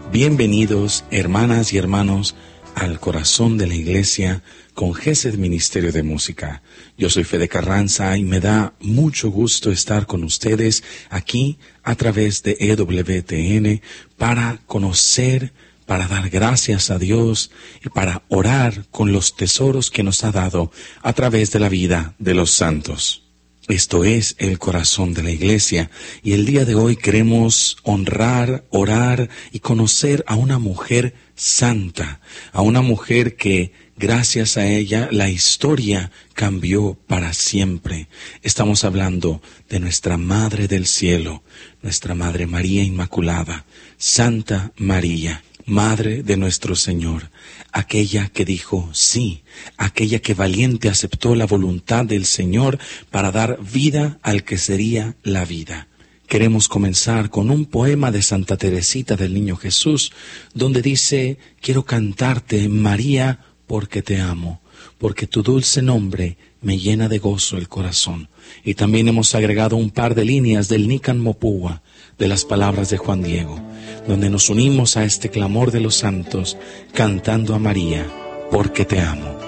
Bienvenidos, hermanas y hermanos, al corazón de la Iglesia con Gesed Ministerio de Música. Yo soy Fede Carranza y me da mucho gusto estar con ustedes aquí a través de EWTN para conocer, para dar gracias a Dios y para orar con los tesoros que nos ha dado a través de la vida de los santos. Esto es el corazón de la Iglesia y el día de hoy queremos honrar, orar y conocer a una mujer santa, a una mujer que gracias a ella la historia cambió para siempre. Estamos hablando de nuestra Madre del Cielo, nuestra Madre María Inmaculada, Santa María, Madre de nuestro Señor, aquella que dijo sí, aquella que valiente aceptó la voluntad del Señor para dar vida al que sería la vida. Queremos comenzar con un poema de Santa Teresita del Niño Jesús, donde dice: quiero cantarte, María, porque te amo, porque tu dulce nombre me llena de gozo el corazón. Y también hemos agregado un par de líneas del Nican Mopúa, de las palabras de Juan Diego, donde nos unimos a este clamor de los santos, cantando a María, porque te amo.